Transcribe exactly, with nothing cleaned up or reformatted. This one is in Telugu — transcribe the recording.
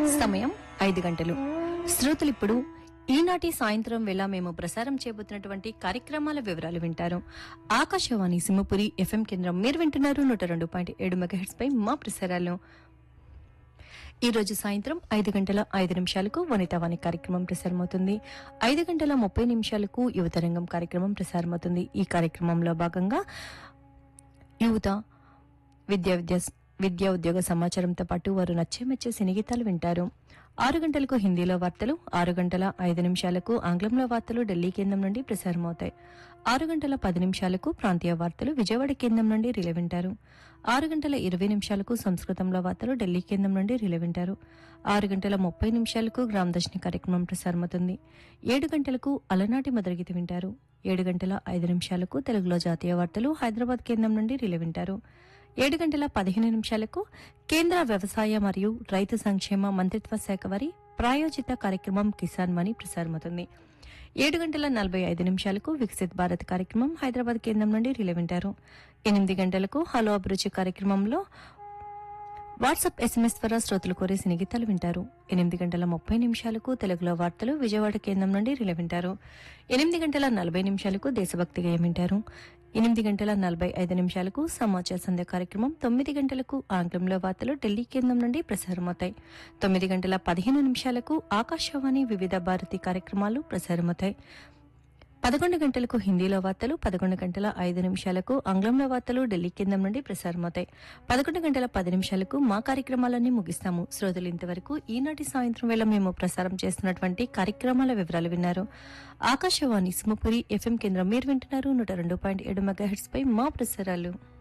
సమయం ఐదు గంటలు. శ్రోతలిప్పుడు ఈనాటి సాయంత్రం వేళ మేము ప్రసారం చేయబోతున్నటువంటి కార్యక్రమాల వివరాలు వింటారు. ఆకాశవాణి సింహపురి ఎఫ్ఎం కేంద్రం మీరు వింటున్నారు నూట రెండు పాయింట్ ఏడు మెగాహెర్ట్జ్ పై మా ప్రసారాలు. ఈ రోజు సాయంత్రం ఐదు గంటల ఐదు నిమిషాలకు వనితావాణి కార్యక్రమం ప్రసారమవుతుంది. ఐదు గంటల ముప్పై నిమిషాలకు యువతరంగం కార్యక్రమం ప్రసారమవుతుంది. ఈ కార్యక్రమంలో భాగంగా యువత విద్యా విద్యా విద్యా ఉద్యోగ సమాచారంతో పాటు వారు నచ్చే మెచ్చే సినిగీతాలు వింటారు. ఆరు గంటలకు హిందీలో వార్తలు, ఆరు గంటల ఐదు నిమిషాలకు ఆంగ్లంలో వార్తలు ఢిల్లీ కేంద్రం నుండి ప్రసారమవుతాయి. ఆరు గంటల పది నిమిషాలకు ప్రాంతీయ వార్తలు విజయవాడ కేంద్రం నుండి రిలే వింటారు. ఆరు గంటల ఇరవై నిమిషాలకు సంస్కృతంలో వార్తలు ఢిల్లీ కేంద్రం నుండి రిలే వింటారు. ఆరు గంటల ముప్పై నిమిషాలకు గ్రామదర్శిని కార్యక్రమం ప్రసారమవుతుంది. ఏడు గంటలకు అలనాటి మధురగీత వింటారు. ఏడు గంటల ఐదు నిమిషాలకు తెలుగులో జాతీయ వార్తలు హైదరాబాద్ కేంద్రం నుండి రిలే వింటారు. ఏడు గంటల పదిహేను నిమిషాలకు కేంద్ర వ్యవసాయ మరియు రైతు సంక్షేమ మంత్రిత్వ శాఖ వారి ప్రాయోజిత కార్యక్రమం కిసాన్ మనీ ప్రసారమవుతుంది. ఏడు గంటల నలభై ఐదు నిమిషాలకు వికసిత్ భారత్ కార్యక్రమం హైదరాబాద్ కేంద్రం నుండి రిలే వింటారు. ఎనిమిది గంటలకు హలో అభిరుచి కార్యక్రమంలో వాట్సాప్ ఎస్ఎంఎస్ ద్వారా శ్రోతలు కోరే సినిగీతాలు వింటారు. ఎనిమిది గంటల ముప్పై నిమిషాలకు తెలుగులో వార్తలు విజయవాడ కేంద్రం నుండి రిలే వింటారు. ఎనిమిది గంటల నలభై నిమిషాలకు దేశభక్తి గేయం వింటారు. ఎనిమిది గంటల నలభై ఐదు నిమిషాలకు సమాచార సంధ్య కార్యక్రమం, తొమ్మిది గంటలకు ఆంగ్లంలో వార్తలు ఢిల్లీ కేంద్రం నుండి ప్రసారమవుతాయి. తొమ్మిది గంటల పదిహేను నిమిషాలకు ఆకాశవాణి వివిధ భారతి కార్యక్రమాలు ప్రసారమవుతాయి. పదకొండు గంటలకు హిందీలో వార్తలు, పదకొండు గంటల ఐదు నిమిషాలకు ఆంగ్లంలో వార్తలు ఢిల్లీ కేంద్రం నుండి ప్రసారమవుతాయి. పదకొండు గంటల పది నిమిషాలకు మా కార్యక్రమాలన్నీ ముగిస్తాము. శ్రోతలు ఇంతవరకు ఈనాటి సాయంత్రం వేళ మేము ప్రసారం చేస్తున్నటువంటి కార్యక్రమాల వివరాలు విన్నారు. ఆకాశవాణి సింహపురి ఎఫ్ఎం కేంద్రం మీరు వింటున్నారు నూట రెండు పాయింట్ ఏడు మెగాహెర్ట్జ్ పై మా ప్రసారాలు.